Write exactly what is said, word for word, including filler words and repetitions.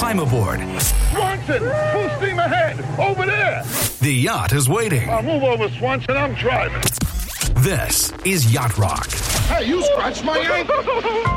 Climb aboard. Swanson, full steam ahead. Over there. The yacht is waiting. I'll move over, Swanson. I'm driving. This is Yacht Rock. Hey, you scratched my ankle.